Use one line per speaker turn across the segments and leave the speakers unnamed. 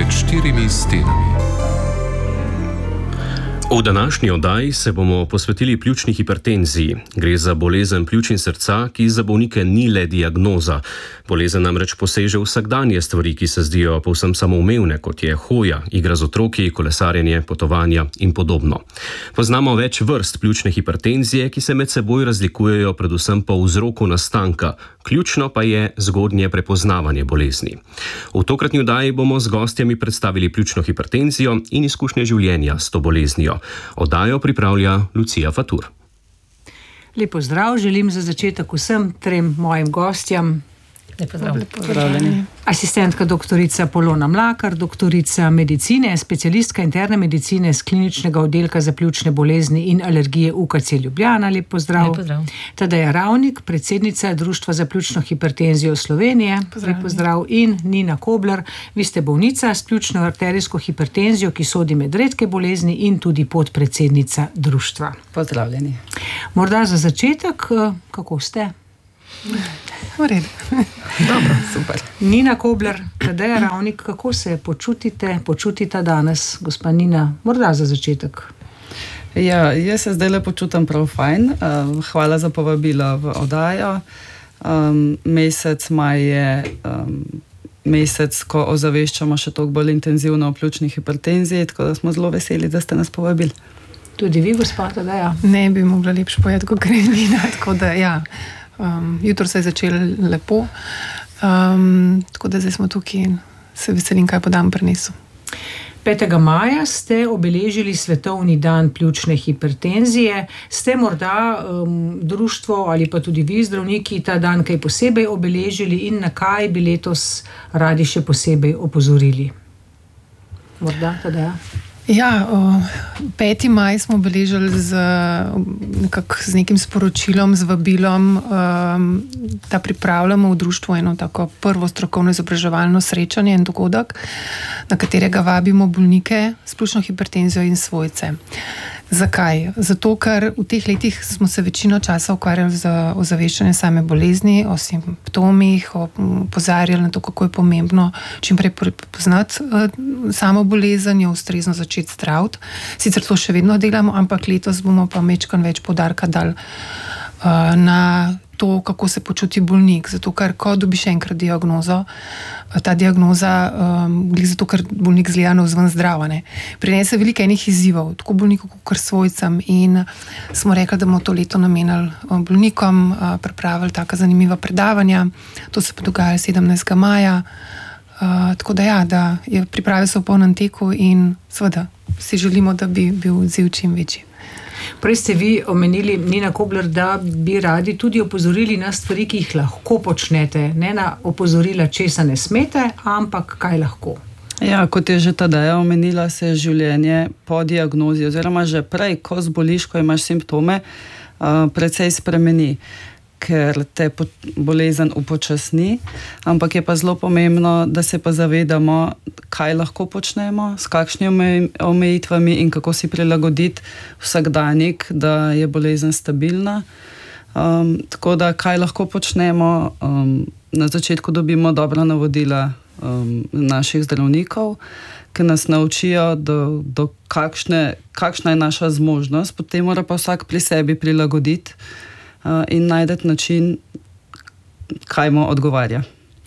Med štirimi stenami. V današnji oddaji se bomo posvetili pljučni hipertenziji. Gre za bolezen pljuč in srca, ki za bolnike ni le diagnoza. Bolezen namreč poseže vsakdanje stvari, ki se zdijo povsem samoumevne, kot je hoja, igra z otroki, kolesarjenje, potovanja in podobno. Poznamo več vrst pljučne hipertenzije, ki se med seboj razlikujejo predvsem po vzroku nastanka. Ključno pa je zgodnje prepoznavanje bolezni. V tokratni oddaji bomo z gostjami predstavili pljučno hipertenzijo in izkušnje življenja s to boleznijo. Oddajo pripravlja Lucija Fatur.
Lep pozdrav želim za začetek vsem trem mojim gostjam.
Lep pozdrav.
Asistentka doktorica Polona Mlakar, doktorica medicine, specialistka interne medicine z kliničnega oddelka za pljučne bolezni in alergije UKC Ljubljana. Lep pozdrav.
Lep pozdrav.
Tadeja Ravnik, predsednica Društva za pljučno hipertenzijo Slovenije. Lep pozdrav. In Nina Kobler, vi ste bolnica s pljučno arterijsko hipertenzijo, ki sodi med redke bolezni in tudi podpredsednica društva.
Pozdravljeni.
Morda za začetek, kako ste?
V redu. Dobro, super.
Nina Kobler, Tadeja Ravnik, kako se počutite danes, gospa Nina? Morda za začetek.
Ja, jaz se zdaj počutim prav fajn. Hvala za povabilo v oddajo. Mesec maj je mesec, ko ozaveščamo še toliko bolj intenzivno o pljučni hipertenziji, tako da smo zelo veseli, da ste nas povabili.
Tudi vi, gospa Tadeja?
Ne bi mogla lepše povedati, kot gre Nina, tako da ja. Jutro se je začelo lepo, tako da zdaj smo tukaj in se veselim, kaj bo dan prinesel.
5. maja ste obeležili svetovni dan pljučne hipertenzije. Ste morda društvo ali pa tudi vi, zdravniki, ta dan kaj posebej obeležili in na kaj bi letos radi še posebej opozorili? Morda, Tadeja?
Ja, 5. maj smo obeležili z nekim sporočilom, z vabilom, da pripravljamo v društvu eno tako prvo strokovno izobraževalno srečanje in dogodek, na katerega vabimo bolnike s pljučno hipertenzijo in svojce. Zakaj? Zato, ker v teh letih smo se večino časa ukvarjali z ozaveščanjem same bolezni, o simptomih, opozarjali na to, kako je pomembno čim prej prepoznati samo bolezen, jo ustrezno začeti zdraviti. Sicer to še vedno delamo, ampak letos bomo pa majčkeno več poudarka dali na to, kako se počuti bolnik. Zato, ker ko dobiš enkrat diagnozo, ta diagnoza, zato, ker bolnik zgleda navzven zdrav, prinese veliko enih izzivov, tako bolniku kot svojcem, in smo rekli, da bomo to leto namenili bolnikom, pripravili taka zanimiva predavanja. To se pa dogaja 17. maja. Tako da ja, da je priprave so v polnem teku in seveda si želimo, da bi bil odziv čim večji.
Prej ste vi omenili, Nina Kobler, da bi radi tudi opozorili na stvari, ki jih lahko počnete. Ne na opozorila, česa ne smete, ampak kaj lahko.
Ja, kot je že Tadeja omenila, se življenje po diagnozi oziroma že prej, ko zboliš, ko imaš simptome, precej spremeni, ker te bolezen upočasni, ampak je pa zelo pomembno, da se pa zavedamo, kaj lahko počnemo, s kakšnimi omejitvami in kako si prilagoditi vsakdanjik, da je bolezen stabilna. Tako da, kaj lahko počnemo, na začetku dobimo dobra navodila naših zdravnikov, ki nas naučijo, kakšna je naša zmožnost, potem mora pa vsak pri sebi prilagoditi in najdeti način, kaj mu odgovarja.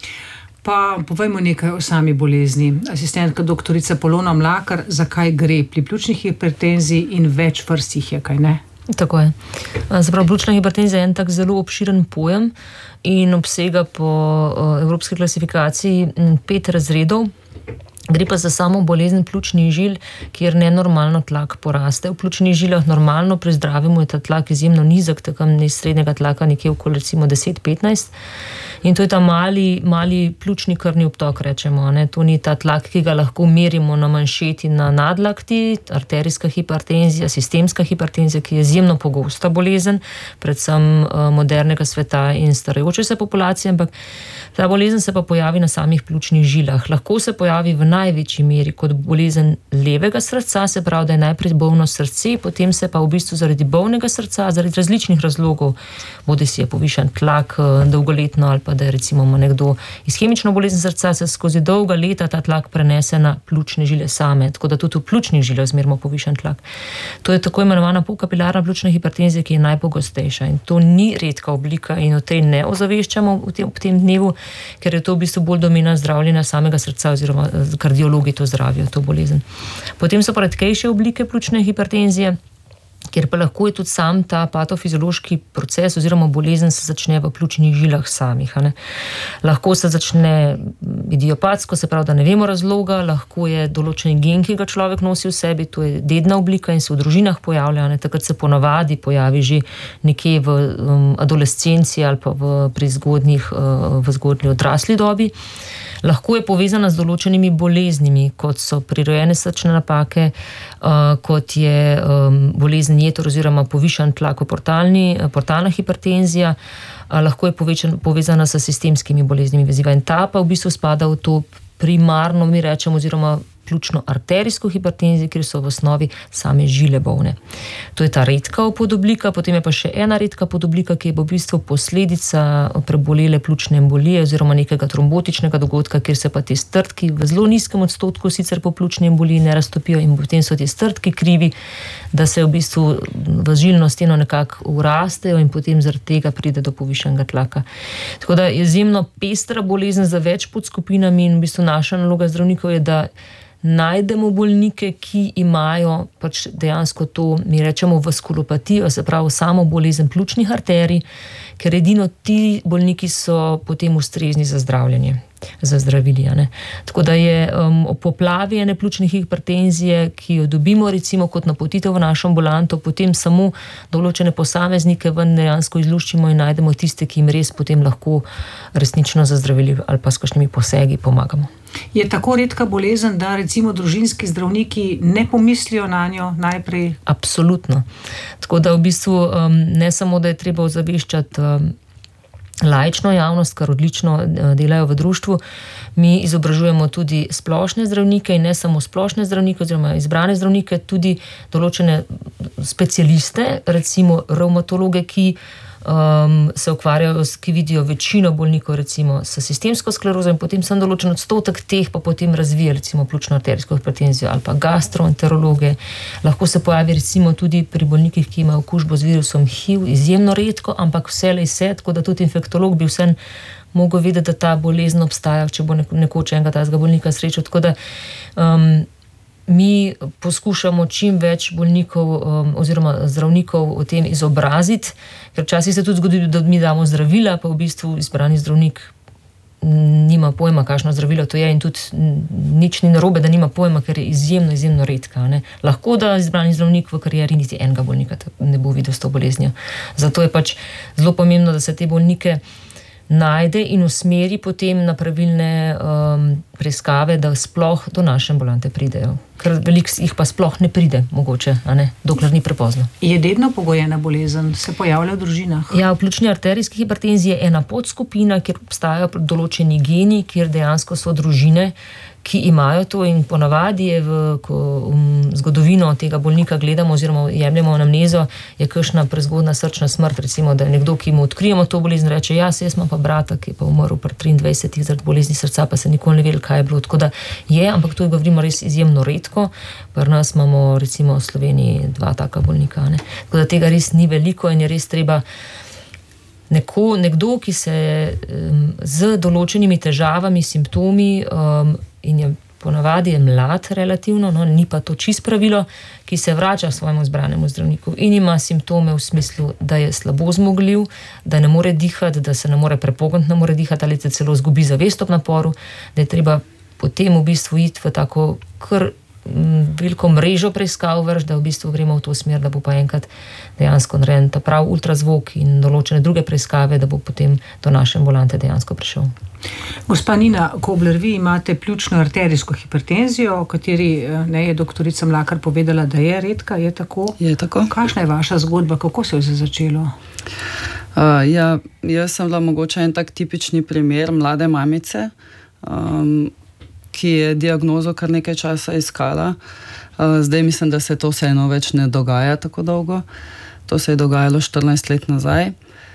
Pa povejmo nekaj o sami bolezni. Asistentka doktorica Polona Mlakar, zakaj gre pri pljučni hipertenziji in več vrst jih je, kaj ne?
Tako je. Zapravo, pljučna hipertenzija je en tak zelo obširen pojem in obsega po evropski klasifikaciji 5 razredov. Gre pa za samo bolezen pljučnih žil, kjer nenormalno tlak poraste. V pljučnih žilah normalno pri zdravemu je ta tlak izjemno nizek, takam srednjega tlaka nekje okoli recimo 10-15. In to je ta mali pljučni krvni obtok, rečemo. To ni ta tlak, ki ga lahko merimo na manšeti, na nadlakti, arterijska hipertenzija, sistemska hipertenzija, ki je izjemno pogosta bolezen, predvsem modernega sveta in starajoče se populacije, ampak ta bolezen se pa pojavi na samih pljučnih žilah. Lahko se pojavi v največji meri kot bolezen levega srca, se pravi, da je najprej bolno srce, potem se pa v bistvu zaradi bolnega srca, zaradi različnih razlogov, bodi si je povišan tlak dolgoletno ali pa da je recimo nekdo ishemično bolezen srca, se skozi dolga leta ta tlak prenese na pljučne žile same, tako da tudi v pljučnih žilah zmerno povišan tlak. To je tako imenovana polkapilarna pljučna hipertenzija, ki je najpogostejša in to ni redka oblika in o tej ne ozaveščamo v tem dnevu, ker je to v bistvu bolj domena zdravljenja samega srca oziroma kardiologi to zdravijo, to bolezen. Potem so pa redkejše oblike pljučne hipertenzije, kjer pa lahko je tudi sam ta patofiziološki proces oziroma bolezen se začne v pljučnih žilah samih. Lahko se začne idiopatsko, se pravi, da ne vemo razloga, lahko je določen gen, ki ga človek nosi v sebi, to je dedna oblika in se v družinah pojavlja, takrat se ponavadi pojavi že nekje v adolescenci ali pa v zgodnji odrasli dobi. Lahko je povezana z določenimi boleznimi, kot so prirojene srčne napake, kot je bolezen jeter oziroma povišan tlak, portalna hipertenzija, lahko je povezana s sistemskimi boleznimi veziva. In ta pa v bistvu spada v to primarno, mi rečemo, oziroma pljučno arterijsko hipertenzijo, kjer so v osnovi same žile bolne. To je ta redka podoblika, potem je pa še ena redka podoblika, ki je v bistvu posledica prebolele pljučne embolije oziroma nekega trombotičnega dogodka, kjer se pa te strdki v zelo nizkem odstotku sicer po pljučni emboliji ne raztopijo in potem so te strdki krivi, da se v bistvu v žilno steno nekako urastejo in potem zaradi tega pride do povišanega tlaka. Tako da je izjemno pestra bolezen za več podskupinami in v bistvu naša naloga zdravnikov je, da najdemo bolnike, ki imajo pač dejansko to, mi rečemo vaskulopatijo, se pravi samo bolezen pljučnih arterij, ker edino ti bolniki so potem ustrezni za zdravljenje, za zdravili. Tako da je poplavi ene pljučne hipertenzije, ki jo dobimo recimo kot napotitev v našo ambulanto, potem samo določene posameznike ven dejansko izluščimo in najdemo tiste, ki jim res potem lahko resnično za zdravili ali pa s kakšnimi posegi pomagamo.
Je tako redka bolezen, da recimo družinski zdravniki ne pomislijo na njo najprej?
Absolutno. Tako da v bistvu ne samo, da je treba ozaveščati laično javnost, kar odlično delajo v društvu, mi izobražujemo tudi splošne zdravnike in ne samo splošne zdravnike oziroma izbrane zdravnike, tudi določene specialiste, recimo revmatologe, ki se ukvarjajo, ki vidijo večino bolnikov recimo s sistemsko sklerozo in potem sem določen odstotek teh pa potem razvije recimo pljučno arterijsko hipertenzijo ali pa gastroenterologe. Lahko se pojavi recimo tudi pri bolnikih, ki imajo okužbo z virusom HIV, izjemno redko, ampak vselej se, tako da tudi infektolog bi vsem mogel vedeti, da ta bolezen obstaja, če bo nekoč enega tazga bolnika srečal. Tako da mi poskušamo čim več bolnikov oziroma zdravnikov o tem izobraziti, ker včasih se tudi zgodi, da mi damo zdravila, pa v bistvu izbrani zdravnik nima pojma, kakšno zdravilo to je in tudi nič ni narobe, da nima pojma, ker je izjemno, izjemno redka. Lahko da izbrani zdravnik v karieri niti enega bolnika ne bo videl s to boleznijo. Zato je pač zelo pomembno, da se te bolnike najde in usmeri potem na pravilne preiskave, da sploh do naše ambulante pridejo. Ker veliko jih pa sploh ne pride, mogoče, dokler ni prepozno.
Je dedno pogojena bolezen, se pojavlja v družinah?
Ja, v pljučni arterijski hipertenziji je ena podskupina, kjer obstajajo določeni geni, kjer dejansko so družine, ki imajo to in ponavadi je, ko zgodovino tega bolnika gledamo oziroma jemljemo anamnezo, je kakšna prezgodna srčna smrt, recimo, da je nekdo, ki mu odkrijemo to bolezen, reče, jaz imam pa brata, ki je pa umrl pri 23 zaradi bolezni srca, pa se nikoli ne vedel, kaj je bilo. Tako da je, ampak to je govorimo res izjemno redko. Pri nas imamo recimo v Sloveniji 2 taka bolnika. Tako da tega res ni veliko in je res treba nekdo, ki se z določenimi težavami, simptomi in je ponavadi je mlad relativno, ni pa to čisto pravilo, ki se vrača svojemu izbranemu zdravniku in ima simptome v smislu, da je slabo zmogljiv, da ne more dihati, da se ne more prepogniti, ne more dihati ali se celo zgubi zavest ob naporu, da je treba potem v bistvu iti v tako kar veliko mrežo preiskav vrš, da v bistvu gremo v to smer, da bo pa enkrat dejansko narejen ta prav ultrazvok in določene druge preiskave, da bo potem do naše ambulante dejansko prišel.
Gospa Nina Kobler, vi imate pljučno arterijsko hipertenzijo, o kateri je doktorica Mlakar povedala, da je redka, je tako?
Je tako.
Kakšna je vaša zgodba, kako se je začelo?
Jaz sem bila mogoče en tak tipični primer mlade mamice, ki je diagnozo kar nekaj časa iskala. Zdaj mislim, da se to vseeno več ne dogaja tako dolgo. To se je dogajalo 14 let nazaj.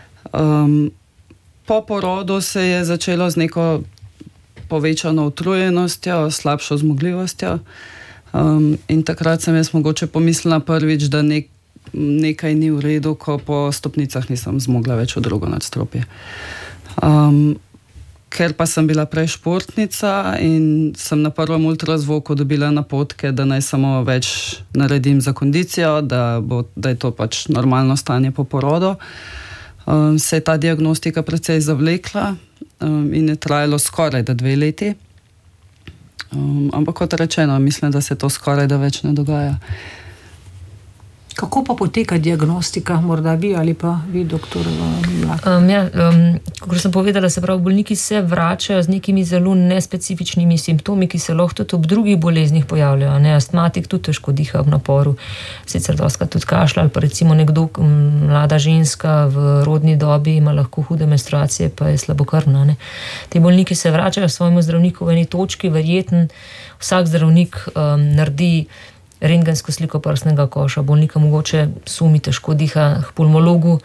Po porodu se je začelo z neko povečano utrujenostjo, slabšo zmogljivostjo. In takrat sem jaz mogoče pomislila prvič, da nekaj ni v redu, ko po stopnicah nisem zmogla več v drugo nadstropje. Ker pa sem bila prej športnica in sem na prvem ultrazvoku dobila napotke, da naj samo več naredim za kondicijo, da je to pač normalno stanje po porodu. Se je ta diagnostika precej zavlekla in je trajalo skoraj da 2 leti. Ampak kot rečeno, mislim, da se to skoraj da več ne dogaja.
Kako pa poteka diagnostika, morda vi ali pa vi, doktor Mlak?
Kot sem povedala, se pravi, bolniki se vračajo z nekimi zelo nespecifičnimi simptomi, ki se lahko tudi ob drugih boleznih pojavljajo. Astmatik tudi težko diha ob naporu, sicer dostikrat tudi kašlja, ali pa recimo nekdo, mlada ženska v rodni dobi ima lahko hude menstruacije, pa je slabokrvna. Ti bolniki se vračajo svojemu zdravniku v eni točki, verjetno vsak zdravnik naredi rentgensko sliko prsnega koša, bolnika mogoče sumi, težko diha, k pulmologu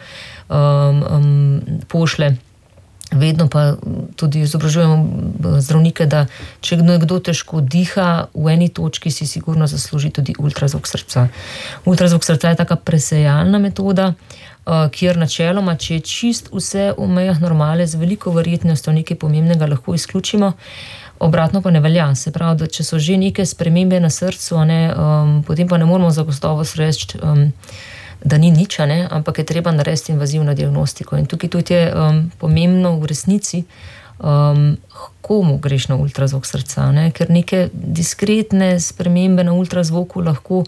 pošle. Vedno pa tudi izobražujemo zdravnike, da če nekdo težko diha, v eni točki si sigurno zasluži tudi ultrazvok srca. Ultrazvok srca je taka presejalna metoda, kjer načeloma, če je čist vse v mejah normale, z veliko verjetnostjo nekaj pomembnega lahko izključimo. Obratno pa ne velja. Se pravi, da če so že neke spremembe na srcu, potem pa ne moramo za gotovost reči, da ni nič, ampak je treba narediti invazivno diagnostiko. In tukaj tudi je pomembno v resnici, komu greš na ultrazvok srca, ker neke diskretne spremembe na ultrazvoku lahko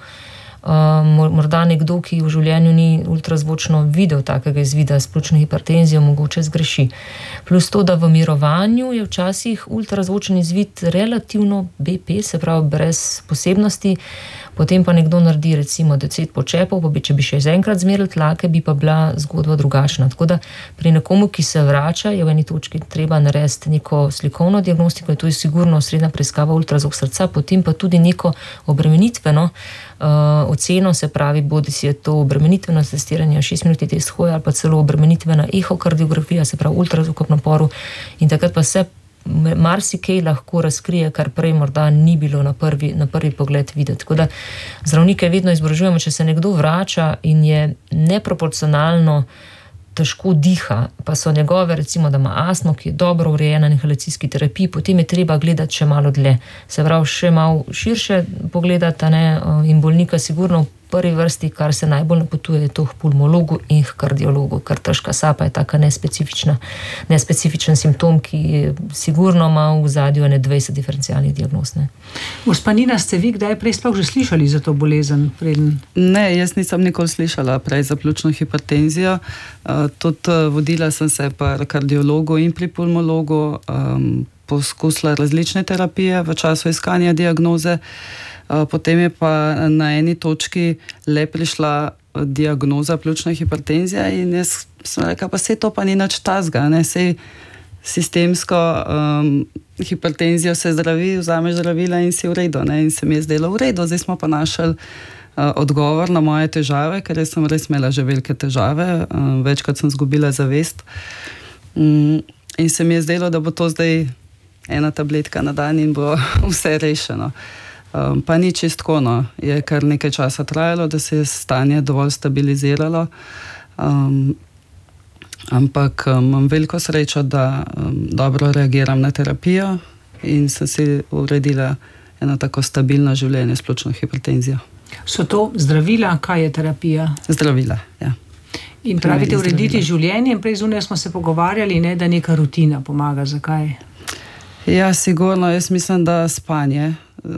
morda nekdo, ki v življenju ni ultrazvočno videl takega izvida s pljučno hipertenzijo, mogoče zgreši. Plus to, da v mirovanju je včasih ultrazvočen izvid relativno BP, se pravi brez posebnosti, potem pa nekdo naredi recimo 10 počepov, pa če bi še enkrat zmerili tlake, bi pa bila zgodba drugačna. Tako da pri nekomu, ki se vrača, je v eni točki treba narediti neko slikovno diagnostiko, in to je sigurno srednja preiskava ultrazvok srca, potem pa tudi neko obremenitveno oceno, se pravi, bodi si je to obremenitveno testiranje, 6-minutni test hoje ali pa celo obremenitvena ehokardiografija, se pravi ultrazvok ob naporu, in takrat pa se marsikaj lahko razkrije, kar prej morda ni bilo na prvi pogled videti. Tako da zdravnike vedno izobražujemo, če se nekdo vrača in je neproporcionalno težko diha, pa so njegove, recimo, da ima astmo, ki je dobro urejena na inhalacijski terapiji, potem je treba gledati še malo dlje. Se pravi, še malo širše pogledati, in bolnika sigurno v prvi vrsti, kar se najbolj napotuje, je to k pulmologu in k kardiologu, ker težka sapa je taka nespecifičen simptom, ki sigurno ima v zadju 20 diferencialnih diagnoz.
Gospa Nina, ste vi kdaj prej sploh že slišali za to bolezen?
Ne, jaz nisem nikoli slišala prej za pljučno hipertenzijo. Tudi vodila sem se pri kardiologu in pri pulmologu, poskusila različne terapije v času iskanja diagnoze. Potem je pa na eni točki le prišla diagnoza pljučna hipertenzija in jaz sem rekla, pa sej to pa ni nič tazga, sej sistemsko hipertenzijo se zdravi, vzameš zdravila in si v redu, in se mi je zdelo v redu. Zdaj smo pa našli odgovor na moje težave, ker jaz sem res imela že velike težave, večkrat sem izgubila zavest in se mi je zdelo, da bo to zdaj ena tabletka na dan in bo vse rešeno. Pa ni čistko, je kar nekaj časa trajalo, da se je stanje dovolj stabiliziralo, ampak imam veliko srečo, da dobro reagiram na terapijo in sem si uredila eno tako stabilno življenje s pljučno hipertenzijo.
So to zdravila? Kaj je terapija?
Zdravila, ja.
In pravite urediti življenje, in prej zunaj smo se pogovarjali, da neka rutina pomaga. Zakaj?
Ja, sigurno, jaz mislim, da spanje.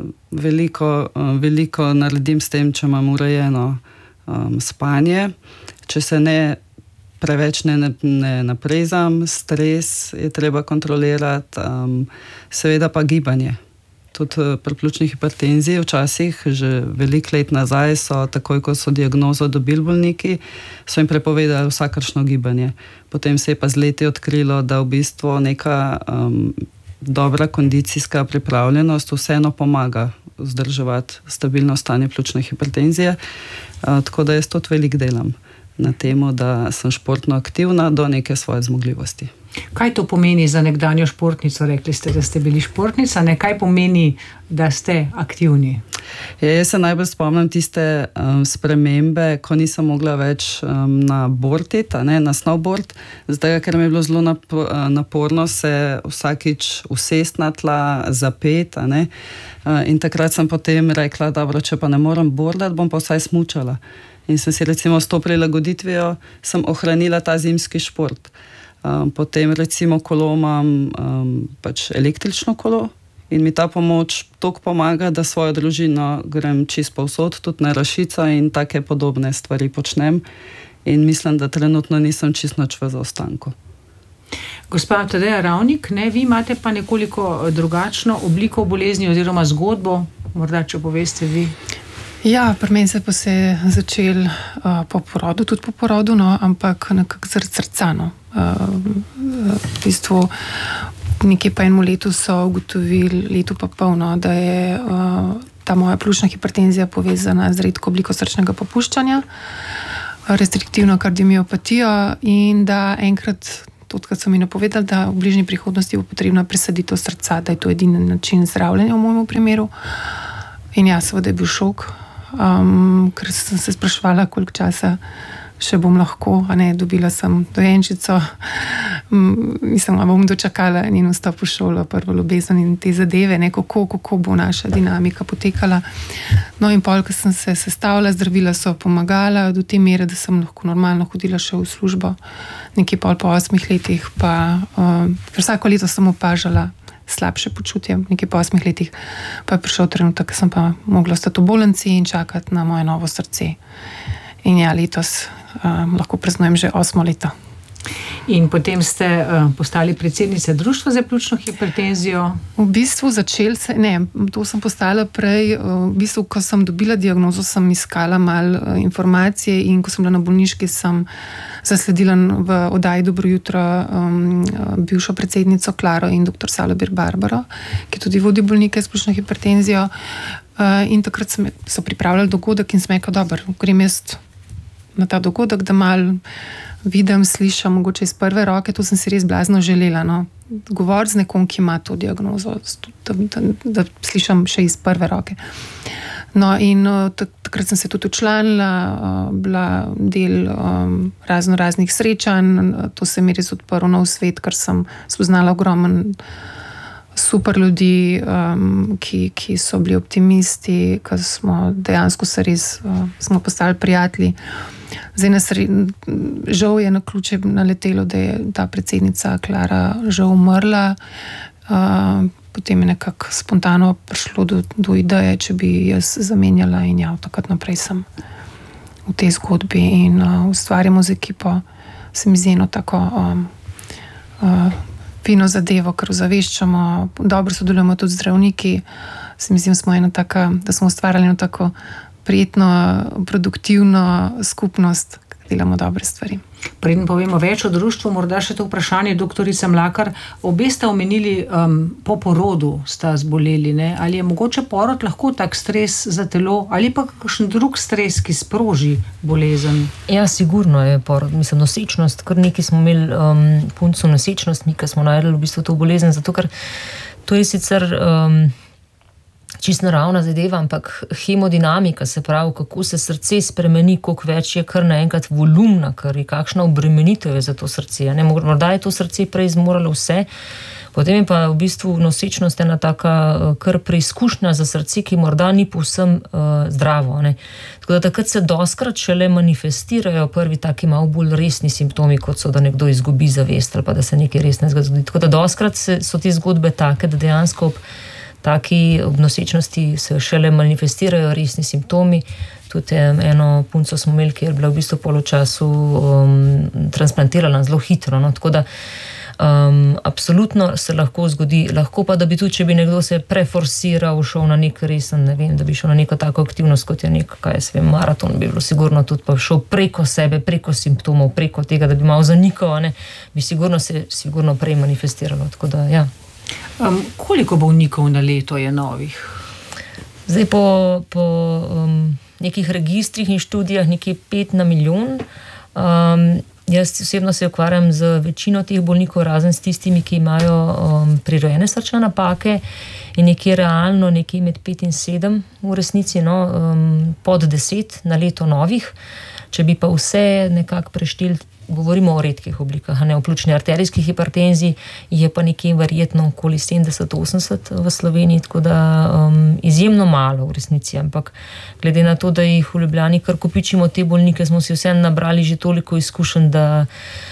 Veliko naredim s tem, če imam urejeno spanje. Če se preveč ne naprezam, stres je treba kontrolirati, seveda pa gibanje. Tudi pri pljučni hipertenziji včasih, že veliko let nazaj, takoj ko so diagnozo dobili bolniki, so jim prepovedali vsakršno gibanje. Potem se je pa z leti odkrilo, da v bistvu neka dobra kondicijska pripravljenost vseeno pomaga vzdrževati stabilno stanje pljučne hipertenzije, tako da jaz tudi veliko delam na temo, da sem športno aktivna do neke svoje zmogljivosti.
Kaj to pomeni za nekdanjo športnico? Rekli ste, da ste bili športnica, ne? Kaj pomeni, da ste aktivni?
Jaz se najbolj spomnim tiste spremembe, ko nisem mogla več na board iti, na snowboard, zdaj, ker mi je bilo zelo naporno se vsakič usesti na tla, zapeti, in takrat sem potem rekla, dobro, če pa ne morem boardati, bom pa vsaj smučala. In sem si recimo s to prilagoditvijo sem ohranila ta zimski šport. Potem recimo kolo imam pač električno kolo in mi ta pomoč toliko pomaga, da svojo družino grem čisto povsod, tudi na Rašico in take podobne stvari počnem in mislim, da trenutno nisem čisto nič v zaostanku.
Gospa Tadeja Ravnik, vi imate pa nekoliko drugačno obliko bolezni oziroma zgodbo, morda če poveste vi.
Ja, pri meni se pa se je začel po porodu, ampak nekako zaradi srca. V bistvu nekje pa enemu letu so ugotovili, letu pa polno, da je ta moja pljučna hipertenzija povezana z redko obliko srčnega popuščanja, restriktivno kardiomiopatijo in da enkrat, tudi kad so mi napovedali, da v bližnji prihodnosti bo potrebna presaditev srca, da je to edini način zdravljenja v mojem primeru. In ja, seveda je bil šok. Ker sem se spraševala, koliko časa še bom lahko, dobila sem dojenčico, mislim, bom dočakala njen vstop v šolo, prvo ljubezen in te zadeve, kako bo naša dinamika potekala. No in pol, ko sem se sestavila, zdravila so pomagala do te mere, da sem lahko normalno hodila še v službo. Nekje pol po 8 letih pa vsako leto sem opažala slabše počutje, nekaj po 8 letih pa je prišel trenutek, ko sem pa mogla ostati v bolnici in čakati na moje novo srce. In ja, letos lahko praznujem že 8 leto.
In potem ste postali predsednica Društva za pljučno hipertenzijo?
V bistvu to sem postala prej, v bistvu, ko sem dobila diagnozo, sem iskala malo informacije in ko sem bila na bolniški, sem zasledila v oddaji Dobro jutro bivšo predsednico Klaro in dr. Salobir Barbaro, ki tudi vodi bolnike s pljučno hipertenzijo. In takrat so pripravljali dogodek in sem rekla, dobro, grem jaz na ta dogodek, da malo vidim, slišam, mogoče iz prve roke, to sem si res blazno želela. Govoriti z nekom, ki ima to diagnozo, da slišam še iz prve roke. No in takrat sem se tudi učlanila, bila del raznih srečanj, to se mi res odprlo nov svet, ker sem spoznala ogromen super ljudi, ki so bili optimisti, ki smo dejansko se res smo postali prijatelji. Zdaj žal je na ključe naletelo, da je ta predsednica Klara žal umrla. Potem je nekako spontano prišlo do ideje, če bi jaz zamenjala in ja, takrat naprej sem v tej zgodbi in ustvarjamo z ekipo, se mi zdi eno tako fino zadevo, ker ozaveščamo, dobro sodelujemo tudi z zdravniki, se mi zdi, da smo ustvarjali eno tako prijetno, produktivno skupnost, delamo dobre stvari.
Preden povemo več o društvu, morda še to vprašanje, doktorica Mlakar, obe sta omenili, po porodu sta zboleli, ne? Ali je mogoče porod lahko tak stres za telo, ali pa kakšen drug stres, ki sproži bolezen?
Ja, sigurno je porod, nosečnost, kar nekaj smo imeli punco nosečnost, mi, ki smo naredili v bistvu to bolezen, zato ker to je sicer čisto naravna zadeva, ampak hemodinamika, se pravi, kako se srce spremeni, koliko več je kar naenkrat volumna, kar je kakšna obremenitev za to srce. Morda je to srce prej zmoralo vse, potem je pa v bistvu nosečnost ena taka kar preizkušnja za srce, ki morda ni povsem zdravo. Tako da takrat se doskrat šele manifestirajo prvi taki malo bolj resni simptomi, kot so, da nekdo izgubi zavest ali pa da se nekaj resnega zgodi. Tako da doskrat so te zgodbe take, da dejansko ob nosečnosti se šele manifestirajo resni simptomi. Tudi eno punco smo imeli, ki je bila v bistvu poločasu transplantirana zelo hitro. Tako da absolutno se lahko zgodi, lahko pa, da bi tudi, če bi nekdo se preforsiral, šel na nek resen, da bi šel na neko tako aktivnost, kot je maraton, bi bilo sigurno tudi pa šel preko sebe, preko simptomov, preko tega, da bi malo zanikal, bi sigurno prej manifestiralo. Tako da, ja.
Koliko bolnikov na leto je novih?
Zdaj po nekih registrih in študijah nekje 5 na milijon. Jaz osebno se ukvarjam z večino teh bolnikov, razen s tistimi, ki imajo prirojene srčne napake, in nekje realno nekje med 5 in 7 v resnici, pod 10 na leto novih. Če bi pa vse nekako prešteli, govorimo o redkih oblikah, ne o pljučni arterijski hipertenziji, je pa nekje verjetno okoli 70-80 v Sloveniji, tako da izjemno malo v resnici, ampak glede na to, da jih v Ljubljani kar kopičimo te bolnike, smo si vseeno nabrali že toliko izkušenj, da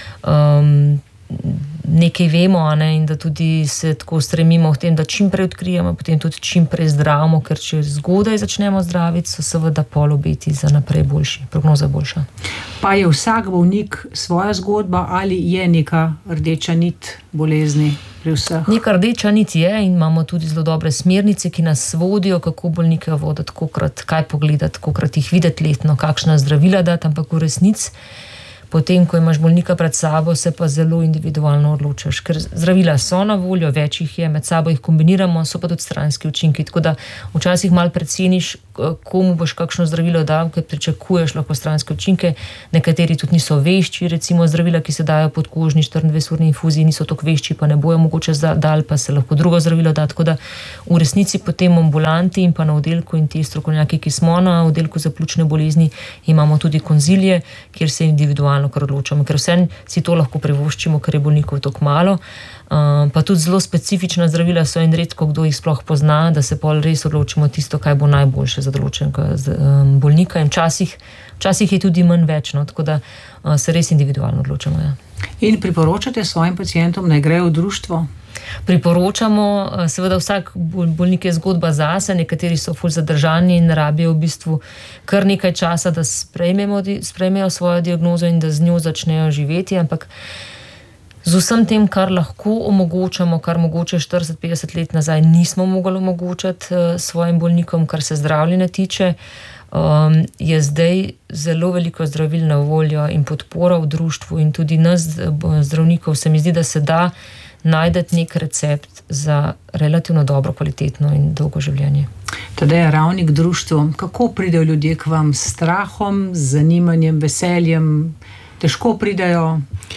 nekaj vemo, in da tudi se tako stremimo v tem, da čim prej odkrijemo, potem tudi čim prej zdravimo, ker če zgodaj začnemo zdraviti, so seveda pol obeti za naprej boljši, prognoza boljša.
Pa je vsak bolnik svoja zgodba ali je neka rdeča nit bolezni pri vseh?
Neka rdeča nit je in imamo tudi zelo dobre smernice, ki nas vodijo, kako bolnike voditi, kolikrat, kaj pogledati, kolikrat jih videti letno, kakšna zdravila dati, ampak v resnici potem, ko imaš bolnika pred sabo, se pa zelo individualno odločaš, ker zdravila so na voljo, več jih je, med sabo jih kombiniramo, so pa tudi stranski učinki, tako da včasih malo preceniš, komu boš kakšno zdravilo dal, ker pričakuješ lahko stranske učinke, nekateri tudi niso vešči, recimo zdravila, ki se dajo pod kožni 24-urni infuziji, niso toliko vešči, pa ne bojo mogoče dal, pa se lahko drugo zdravilo da, tako da v resnici potem ambulanti in pa na oddelku in ti strokovnjaki, ki smo na oddelku za pljučne bolezni, imamo tudi konzilije, kjer se individualno kar odločamo, ker vsem si to lahko privoščimo, ker je bolnikov toliko malo. Pa tudi zelo specifična zdravila so in redko kdo jih sploh pozna, da se pol res odločimo tisto, kaj bo najboljše za določenega bolnika, in včasih je tudi manj več, tako da se res individualno odločamo. Ja.
In priporočate svojim pacientom, naj grejo v društvo?
Priporočamo, seveda vsak bolnik je zgodba zase, nekateri so ful zadržani in rabijo v bistvu kar nekaj časa, da sprejmejo svojo diagnozo in da z njo začnejo živeti, ampak z vsem tem, kar lahko omogočamo, kar mogoče 40-50 let nazaj nismo mogli omogočati svojim bolnikom, kar se zdravljenja tiče, je zdaj zelo veliko zdravil na voljo in podpora v društvu in tudi nas zdravnikov se mi zdi, da se da najdeti nek recept za relativno dobro, kvalitetno in dolgo življenje.
Tadeja Ravnik, društvo. Kako pridejo ljudje k vam? S strahom, z zanimanjem, veseljem? Težko pridejo?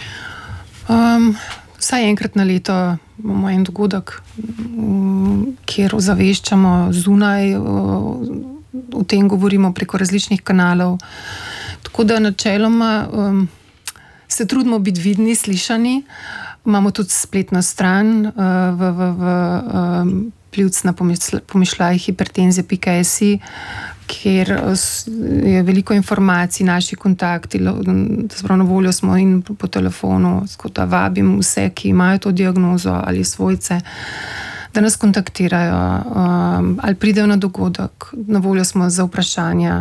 Vsaj enkrat na leto imamo en dogodek, kjer ozaveščamo zunaj, o tem govorimo preko različnih kanalov. Tako da načeloma se trudimo biti vidni, slišani. Imamo tudi spletno stran pljuc na pomišljaj hipertenzija.si, kjer je veliko informacij, naši kontakti, na voljo smo in po telefonu, tako da vabim vse, ki imajo to diagnozo ali svojce, da nas kontaktirajo ali pridejo na dogodek. Na voljo smo za vprašanja.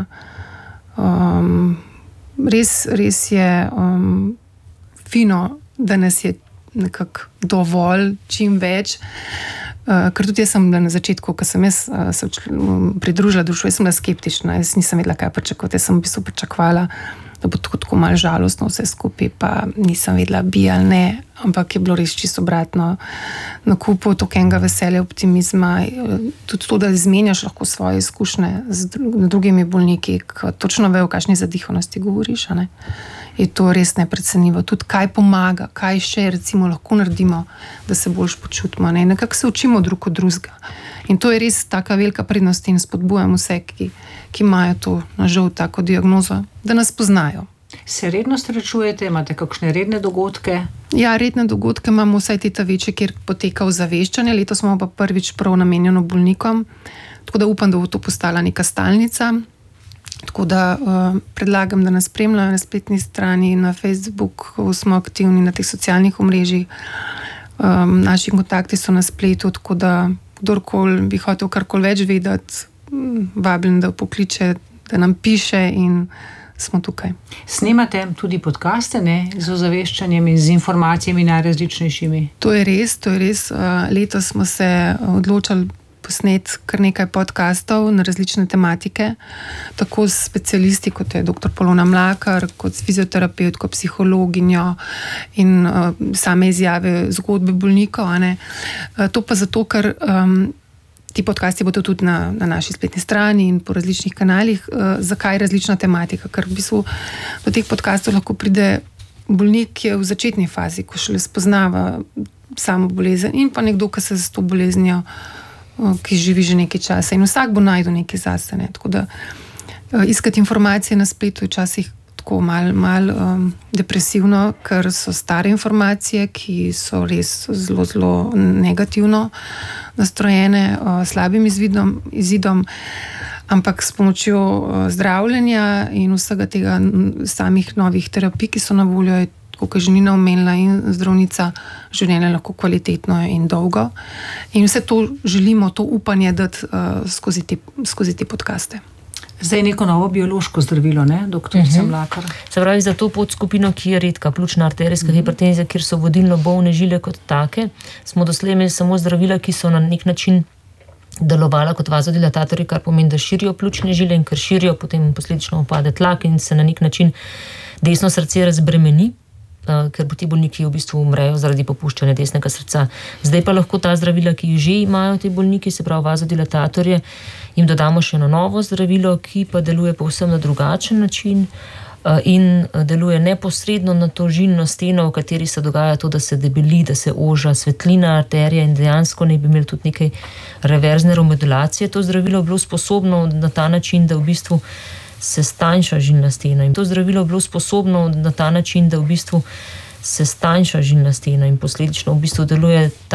Res je fino, da nas je nekako dovolj, čim več. Ker tudi jaz sem bila na začetku, ko sem jaz se pridružila društvu, jaz sem bila skeptična, jaz nisem vedela, kaj pričakovati, jaz sem v bistvu pričakovala, da bo tako malo žalostno vse skupaj, pa nisem vedela, bi ali ne, ampak je bilo res čisto obratno. Na kupu toliko enega veselja, optimizma, tudi to, da izmenjaš lahko svoje izkušnje z drugimi bolniki, ko točno vejo, o kakšni zadihanosti govoriš, ne? Je to res neprecenljivo. Tudi kaj pomaga, kaj še recimo lahko naredimo, da se boljš počutimo. Nekako se učimo drug od drugega. In to je res taka velika prednost in spodbujam vse, ki imajo to, na žal, tako diagnozo, da nas poznajo.
Se redno srečujete, imate kakšne redne dogodke?
Ja, redne dogodke imamo vsaj te večje, kjer poteka ozaveščanje. Letos smo pa prvič prav namenjeno bolnikom, tako da upam, da bo to postala neka stalnica. Tako da predlagam, da nas spremljajo na spletni strani, na Facebooku smo aktivni, na teh socialnih omrežjih. Naši kontakti so na spletu, tako da kdorkoli bi hotel karkoli več vedeti, vabim, da pokliče, da nam piše in smo tukaj.
Snemate tudi podcaste, z ozaveščanjem in z informacijami najrazličnejšimi?
To je res. Letos smo se odločili posnet kar nekaj podcastov na različne tematike, tako s specialisti, kot je dr. Polona Mlakar, kot s fizioterapevtko, psihologinjo in same izjave, zgodbe bolnikov. To pa zato, ker ti podcasti bodo tudi na naši spletni strani in po različnih kanalih. Zakaj različna tematika? Ker v bistvu do teh podcastov lahko pride bolnik, ki je v začetni fazi, ko šele spoznava samo bolezen, in pa nekdo, ki se z to boleznijo, ki živi že nekaj časa, in vsak bo našel nekaj zase. Tako da iskati informacije na spletu je včasih tako malo depresivno, ker so stare informacije, ki so res zelo, zelo negativno nastrojene, slabim izidom, ampak s pomočjo zdravljenja in vsega tega samih novih terapij, ki so na voljo, je, kot je že Nina omenila, in zdravnica, življenje lahko kvalitetno in dolgo. In vse to želimo, to upanje dati skozi te podcaste.
Zdaj je neko novo biološko zdravilo, ne, doktorica Mlakar?
Se pravi, za to podskupino, ki je redka, pljučna arterijska hipertenzija, kjer so vodilno bolne žile kot take, smo doslej imeli samo zdravila, ki so na nek način delovala kot vazodilatatorji, kar pomeni, da širijo pljučne žile, in ker širijo, potem posledično upade tlak in se na nek način desno srce razbremeni, ker ti bolniki v bistvu umrejo zaradi popuščanja desnega srca. Zdaj pa lahko ta zdravila, ki jih že imajo ti bolniki, se pravi vazodilatatorje, jim dodamo še eno novo zdravilo, ki pa deluje povsem na drugačen način in deluje neposredno na to žilno steno, v kateri se dogaja to, da se debeli, da se oža svetlina arterija, in dejansko ne bi imeli tudi nekaj reverzne remodulacije. To zdravilo je bilo sposobno na ta način, da v bistvu se stanjša žilna stena, in to zdravilo je bilo sposobno na ta način, da v bistvu se stanjša žilna stena in posledično v bistvu deluje ta